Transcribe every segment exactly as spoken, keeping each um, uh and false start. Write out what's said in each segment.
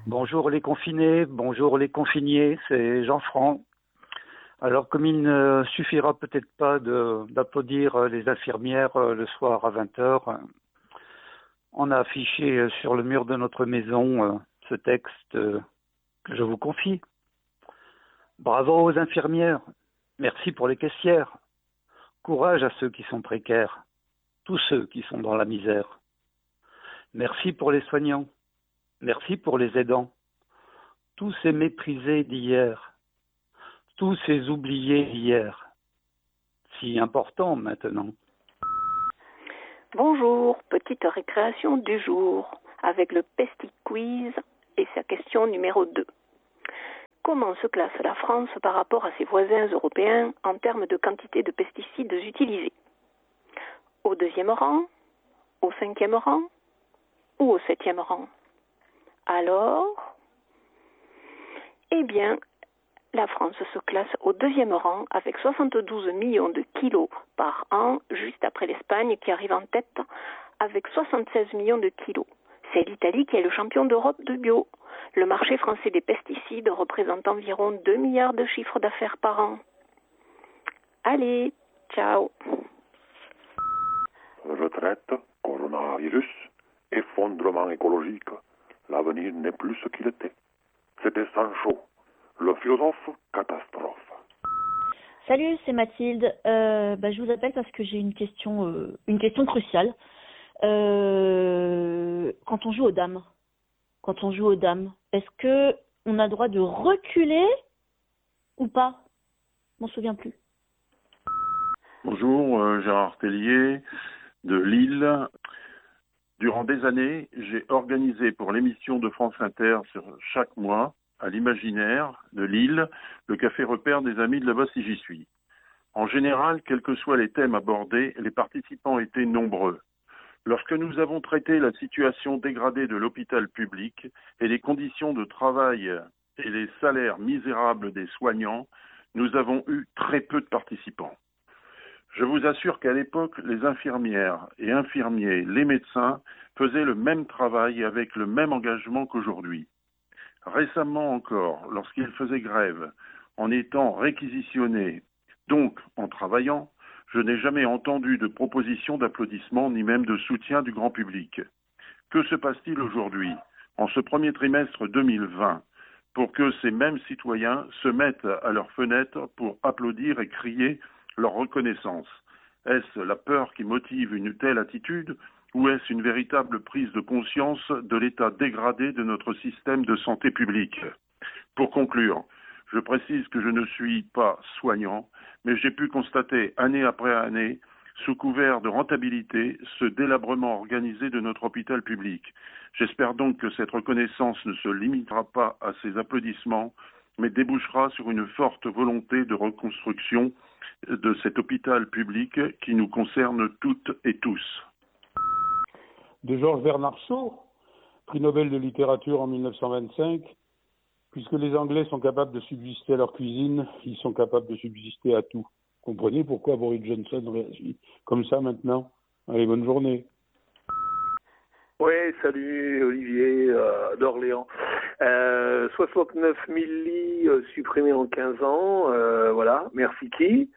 Bonjour les confinés, bonjour les confignés, c'est Jean-Franc. Alors comme il ne suffira peut-être pas de, d'applaudir les infirmières le soir à vingt heures, on a affiché sur le mur de notre maison ce texte que je vous confie. Bravo aux infirmières, merci pour les caissières, courage à ceux qui sont précaires, tous ceux qui sont dans la misère. Merci pour les soignants, merci pour les aidants, tous ces méprisés d'hier, tous ces oubliés d'hier, si importants maintenant. Bonjour, petite récréation du jour, avec le Pesti Quiz et sa question numéro deux. Comment se classe la France par rapport à ses voisins européens en termes de quantité de pesticides utilisés? Au deuxième rang, au cinquième rang ou au septième rang? Alors, eh bien, la France se classe au deuxième rang avec soixante-douze millions de kilos par an, juste après l'Espagne qui arrive en tête avec soixante-seize millions de kilos. C'est l'Italie qui est le champion d'Europe de bio. Le marché français des pesticides représente environ deux milliards de chiffres d'affaires par an. Allez, ciao. Retraite, coronavirus, effondrement écologique. L'avenir n'est plus ce qu'il était. C'était Sancho, le philosophe catastrophe. Salut, c'est Mathilde. Euh, bah, je vous appelle parce que j'ai une question, euh, une question cruciale. Euh, quand on joue aux dames, quand on joue aux dames, est-ce que on a le droit de reculer ou pas? Je m'en souviens plus. Bonjour, euh, Gérard Tellier de Lille. Durant des années, j'ai organisé pour l'émission de France Inter sur chaque mois, à l'Imaginaire de Lille, le café repère des amis de là-bas si j'y suis. En général, quels que soient les thèmes abordés, les participants étaient nombreux. Lorsque nous avons traité la situation dégradée de l'hôpital public et les conditions de travail et les salaires misérables des soignants, nous avons eu très peu de participants. Je vous assure qu'à l'époque, les infirmières et infirmiers, les médecins, faisaient le même travail avec le même engagement qu'aujourd'hui. Récemment encore, lorsqu'ils faisaient grève, en étant réquisitionnés, donc en travaillant, je n'ai jamais entendu de proposition d'applaudissement ni même de soutien du grand public. Que se passe-t-il aujourd'hui, en ce premier trimestre deux mille vingt, pour que ces mêmes citoyens se mettent à leurs fenêtres pour applaudir et crier leur reconnaissance? Est-ce la peur qui motive une telle attitude ou est-ce une véritable prise de conscience de l'état dégradé de notre système de santé publique? Pour conclure, je précise que je ne suis pas soignant, mais j'ai pu constater année après année, sous couvert de rentabilité, ce délabrement organisé de notre hôpital public. J'espère donc que cette reconnaissance ne se limitera pas à ces applaudissements, mais débouchera sur une forte volonté de reconstruction de cet hôpital public qui nous concerne toutes et tous. De Georges Bernard Shaw, prix Nobel de littérature en mille neuf cent vingt-cinq, puisque les Anglais sont capables de subsister à leur cuisine, ils sont capables de subsister à tout. Comprenez pourquoi Boris Johnson réagit comme ça maintenant? Allez, bonne journée. Oui, salut Olivier euh, d'Orléans. Euh, soixante-neuf mille lits euh, supprimés en quinze ans, euh, voilà, merci qui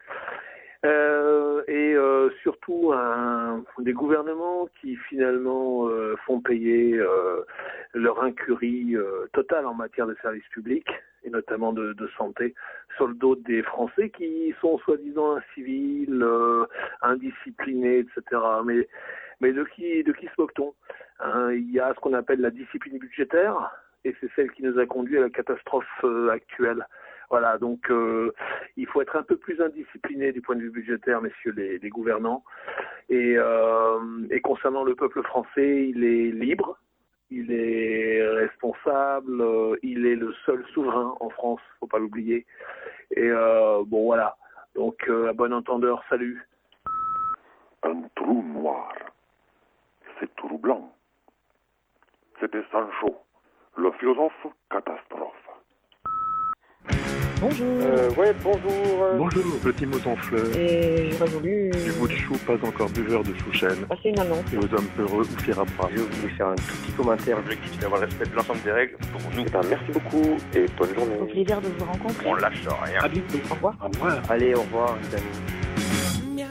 euh, et euh, surtout un, des gouvernements qui finalement euh, font payer euh, leur incurie euh, totale en matière de services publics et notamment de, de santé sur le dos des Français qui sont soi-disant incivils, euh, indisciplinés, et cetera. Mais mais de qui de qui se moque-t-on? Hein, il y a ce qu'on appelle la discipline budgétaire et c'est celle qui nous a conduit à la catastrophe euh, actuelle. Voilà, donc euh, il faut être un peu plus indiscipliné du point de vue budgétaire, messieurs les, les gouvernants. Et, euh, et concernant le peuple français, il est libre, il est responsable, euh, il est le seul souverain en France, faut pas l'oublier. Et euh, bon voilà, donc euh, à bon entendeur, salut. Un trou noir, c'est troublant. C'était Sancho, le philosophe catastrophe. Bonjour. Euh, ouais, bonjour. Bonjour, petit mouton fleur. Et j'aurais voulu... Du bout de chou, pas encore buveur de chouchen. passer une annonce. Et aux hommes heureux ou fiers à bras. Je voulais faire un tout petit commentaire. L'objectif, c'est d'avoir le respect de l'ensemble des règles pour nous. Eh ben, merci beaucoup et bonne journée. Au plaisir de vous rencontrer. On lâche rien. À bientôt. Au revoir. Au revoir. Allez, au revoir, les amis.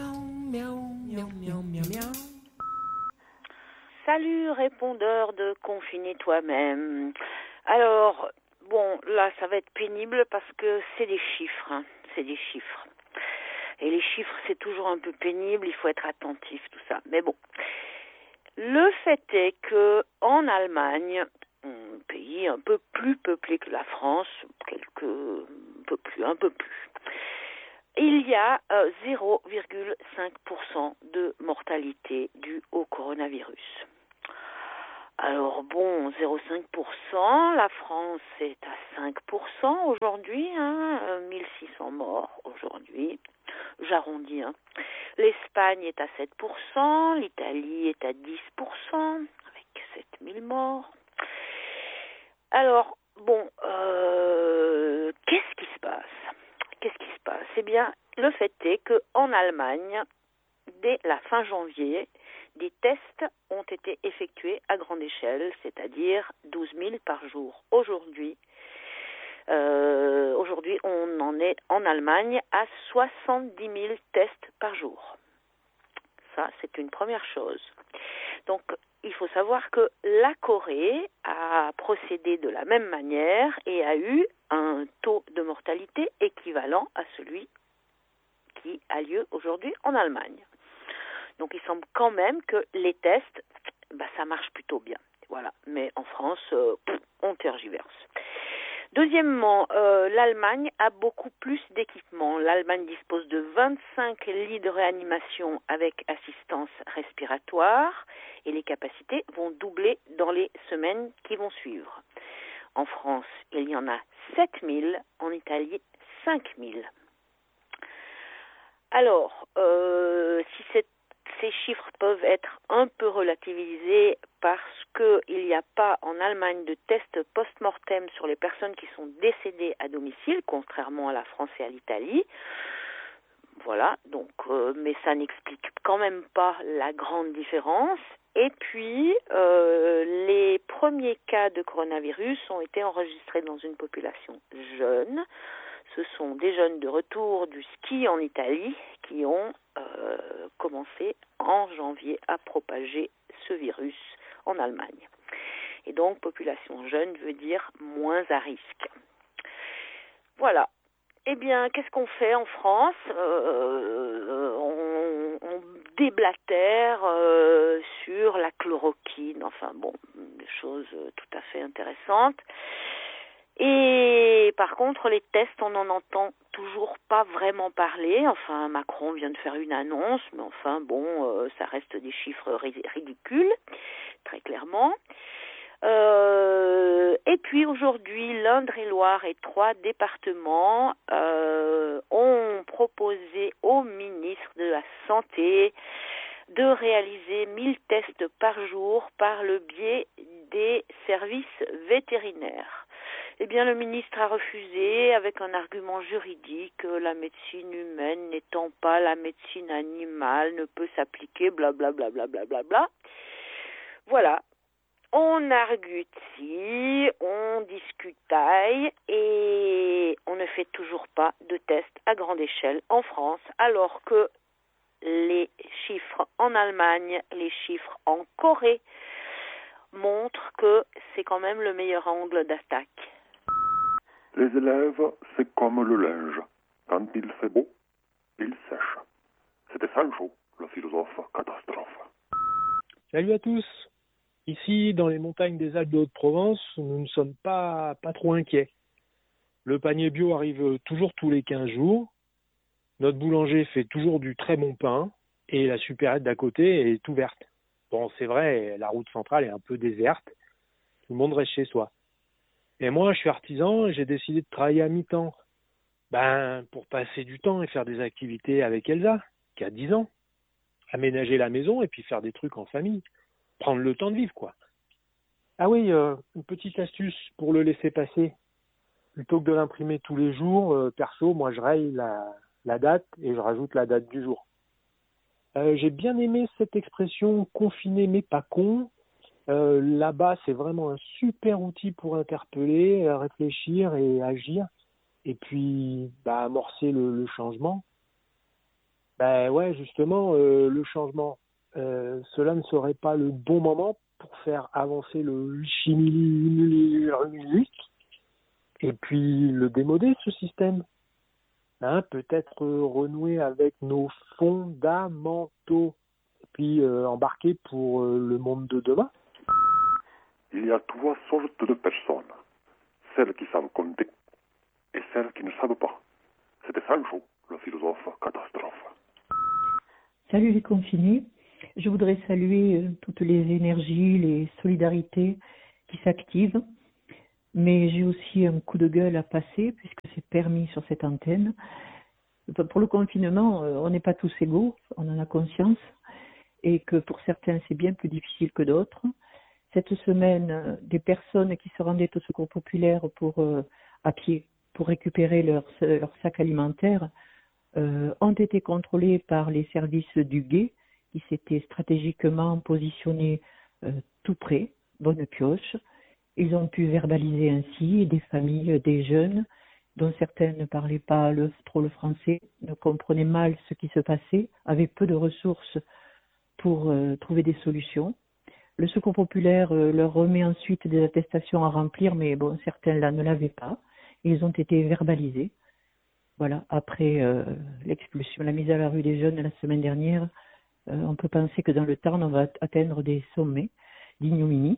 Salut, répondeur de Confiner toi-même. Alors, bon, là, ça va être pénible parce que c'est des chiffres, hein. C'est des chiffres. Et les chiffres, c'est toujours un peu pénible, il faut être attentif, tout ça. Mais bon, le fait est que en Allemagne, un pays un peu plus peuplé que la France, quelques, un peu plus, un peu plus, il y a euh, zéro virgule cinq pour cent de mortalité due au coronavirus. Alors bon, zéro virgule cinq pour cent, la France est à cinq pour cent aujourd'hui, hein, mille six cents morts aujourd'hui, j'arrondis. Hein. L'Espagne est à sept pour cent, l'Italie est à dix pour cent, avec sept mille morts. Alors, bon, euh, qu'est-ce qui se passe Qu'est-ce qui se passe Eh bien, le fait est qu'en Allemagne, dès la fin janvier, des tests ont été effectués à grande échelle, c'est-à-dire douze mille par jour. Aujourd'hui, euh, aujourd'hui, on en est en Allemagne à soixante-dix mille tests par jour. Ça, c'est une première chose. Donc, il faut savoir que la Corée a procédé de la même manière et a eu un taux de mortalité équivalent à celui qui a lieu aujourd'hui en Allemagne. Donc, il semble quand même que les tests, bah, ça marche plutôt bien. Voilà. Mais en France, euh, on tergiverse. Deuxièmement, euh, l'Allemagne a beaucoup plus d'équipements. L'Allemagne dispose de vingt-cinq lits de réanimation avec assistance respiratoire et les capacités vont doubler dans les semaines qui vont suivre. En France, il y en a sept mille, en Italie, cinq mille. Alors, euh, si cette Ces chiffres peuvent être un peu relativisés parce qu'il n'y a pas en Allemagne de test post-mortem sur les personnes qui sont décédées à domicile, contrairement à la France et à l'Italie. Voilà, donc, euh, mais ça n'explique quand même pas la grande différence. Et puis, euh, les premiers cas de coronavirus ont été enregistrés dans une population jeune. Ce sont des jeunes de retour du ski en Italie qui ont euh, commencé en janvier à propager ce virus en Allemagne. Et donc, population jeune veut dire moins à risque. Voilà. Eh bien, qu'est-ce qu'on fait en France ? euh, on, on déblatère euh, sur la chloroquine. Enfin bon, des choses tout à fait intéressantes. Et par contre, les tests, on n'en entend toujours pas vraiment parler. Enfin, Macron vient de faire une annonce, mais enfin, bon, euh, ça reste des chiffres ri- ridicules, très clairement. Euh, et puis aujourd'hui, l'Indre-et-Loire et trois départements euh, ont proposé au ministre de la Santé de réaliser mille tests par jour par le biais des services vétérinaires. Eh bien, le ministre a refusé avec un argument juridique, la médecine humaine n'étant pas la médecine animale, ne peut s'appliquer, blablabla, blablabla. Bla. Voilà. On argutie, on discutaille et on ne fait toujours pas de tests à grande échelle en France, alors que les chiffres en Allemagne, les chiffres en Corée montrent que c'est quand même le meilleur angle d'attaque. Les élèves, c'est comme le linge. Quand il fait beau, il sèche. C'était Sancho, le philosophe catastrophe. Salut à tous. Ici, dans les montagnes des Alpes de Haute-Provence, nous ne sommes pas, pas trop inquiets. Le panier bio arrive toujours tous les quinze jours. Notre boulanger fait toujours du très bon pain et la supérette d'à côté est ouverte. Bon, c'est vrai, la route centrale est un peu déserte. Tout le monde reste chez soi. Et moi, je suis artisan et j'ai décidé de travailler à mi-temps. Ben, pour passer du temps et faire des activités avec Elsa, qui a dix ans. Aménager la maison et puis faire des trucs en famille. Prendre le temps de vivre, quoi. Ah oui, euh, une petite astuce pour le laisser passer. plutôt que de l'imprimer tous les jours, euh, perso, moi je raye la, la date et je rajoute la date du jour. Euh, j'ai bien aimé cette expression « confiné mais pas con ». Euh, là-bas, c'est vraiment un super outil pour interpeller, euh, réfléchir et agir. Et puis, bah, amorcer le, le changement. Ben ouais, justement, euh, le changement, euh, cela ne serait pas le bon moment pour faire avancer le chimie et puis le démoder, ce système. Hein, peut-être euh, renouer avec nos fondamentaux et puis euh, embarquer pour euh, le monde de demain. Il y a trois sortes de personnes. Celles qui savent compter et celles qui ne savent pas. C'était Sancho, le philosophe catastrophe. Salut les confinés. Je voudrais saluer euh, toutes les énergies, les solidarités qui s'activent. Mais j'ai aussi un coup de gueule à passer, puisque c'est permis sur cette antenne. Pour le confinement, euh, on n'est pas tous égaux, on en a conscience. Et que pour certains, c'est bien plus difficile que d'autres. Cette semaine, euh, des personnes qui se rendaient au secours populaire pour, euh, à pied pour récupérer leur, leur sac alimentaire euh, ont été contrôlées par les services du guet qui s'étaient stratégiquement positionnés euh, tout près, bonne pioche. Ils ont pu verbaliser ainsi des familles, des jeunes, dont certains ne parlaient pas le, trop le français, ne comprenaient mal ce qui se passait, avaient peu de ressources pour euh, trouver des solutions. Le secours populaire euh, leur remet ensuite des attestations à remplir, mais bon, certains là ne l'avaient pas. Ils ont été verbalisés. Voilà, après euh, l'expulsion, la mise à la rue des jeunes la semaine dernière, euh, on peut penser que dans le Tarn, on va atteindre des sommets d'ignominie.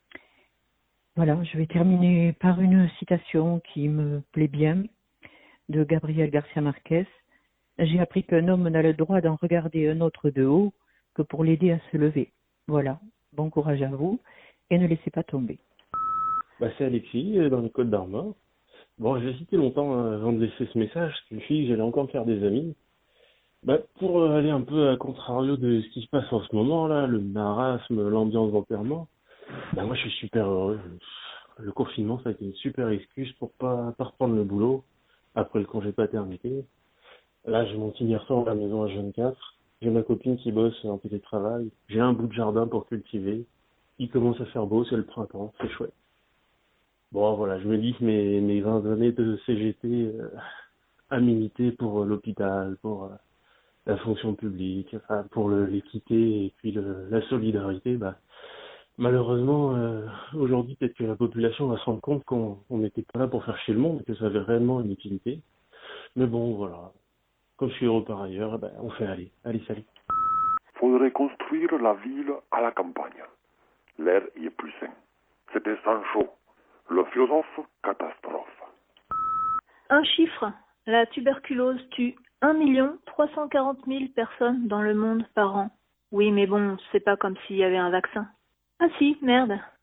Voilà, je vais terminer par une citation qui me plaît bien, de Gabriel Garcia Marquez. J'ai appris qu'un homme n'a le droit d'en regarder un autre de haut que pour l'aider à se lever. Voilà, bon courage à vous et ne laissez pas tomber. Bah, c'est Alexis, dans les Côtes d'Armor. Bon, j'ai hésité longtemps hein, avant de laisser ce message, je me suis dit que j'allais encore me faire des amis. Bah, pour aller un peu à contrario de ce qui se passe en ce moment, là, le marasme, l'ambiance d'enterrement, bah, moi je suis super heureux. Le confinement, ça a été une super excuse pour pas, pas reprendre le boulot après le congé paternité. Là, j'ai mon petit garçon à la maison à vingt-quatre, j'ai ma copine qui bosse en télétravail, j'ai un bout de jardin pour cultiver, il commence à faire beau, c'est le printemps, c'est chouette. Bon, voilà, je me dis que mes, mes vingt années de C G T euh, à militer pour euh, l'hôpital, pour euh, la fonction publique, enfin, pour le, l'équité et puis le, la solidarité, bah, malheureusement, euh, aujourd'hui, peut-être que la population va se rendre compte qu'on n'était pas là pour faire chier le monde et que ça avait réellement une utilité. Mais bon, voilà. Comme je suis heureux par ailleurs, ben, on fait aller. Allez, salut. Faudrait construire la ville à la campagne. L'air y est plus sain. C'était Sancho, le philosophe catastrophe. Un chiffre. La tuberculose tue un million trois cent quarante mille personnes dans le monde par an. Oui, mais bon, c'est pas comme s'il y avait un vaccin. Ah si, merde.